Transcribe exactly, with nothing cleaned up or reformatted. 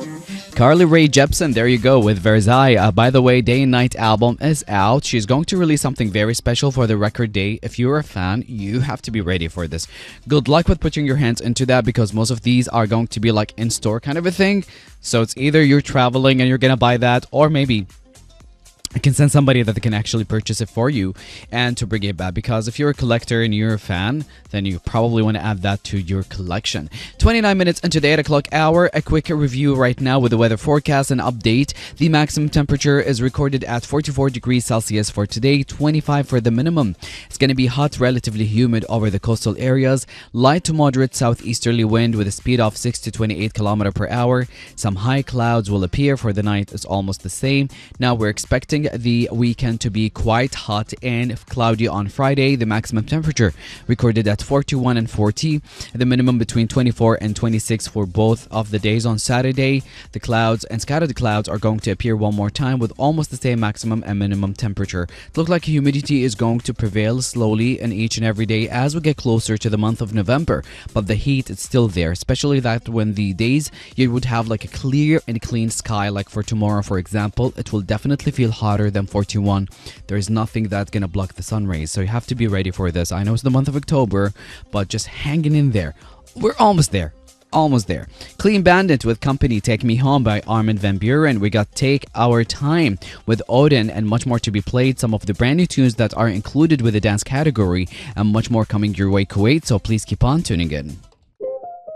Carly Rae Jepsen, there you go with Versailles. Uh, by the way, Day and Night album is out. She's going to release something very special for the record day. If you're a fan, you have to be ready for this. Good luck with putting your hands into that because most of these are going to be like in-store kind of a thing. So it's either you're traveling and you're going to buy that, or maybe I can send somebody that can actually purchase it for you and to bring it back, because if you're a collector and you're a fan, then you probably want to add that to your collection. twenty-nine minutes into the eight o'clock hour, a quick review right now with the weather forecast and update. The maximum temperature is recorded at forty-four degrees Celsius for today, twenty-five for the minimum. It's going to be hot, relatively humid over the coastal areas. Light to moderate southeasterly wind with a speed of six to twenty-eight kilometers per hour. Some high clouds will appear for the night. It's almost the same. Now we're expecting the weekend to be quite hot and cloudy on Friday. The maximum temperature recorded at forty-one and forty. The minimum between twenty-four and twenty-six for both of the days. On Saturday, the clouds and scattered clouds are going to appear one more time with almost the same maximum and minimum temperature. It looks like humidity is going to prevail slowly in each and every day as we get closer to the month of November, but the heat is still there, especially that when the days you would have like a clear and clean sky, like for tomorrow for example, it will definitely feel hotter than forty-one. There is nothing that's gonna block the sun rays, so you have to be ready for this. I know it's the month of October, but just hanging in there. We're almost there. Almost there. Clean Bandit with Company Take Me Home by Armin van Buuren. We got Take Our Time with Odin and much more to be played. Some of the brand new tunes that are included with the dance category and much more coming your way, Kuwait. So please keep on tuning in.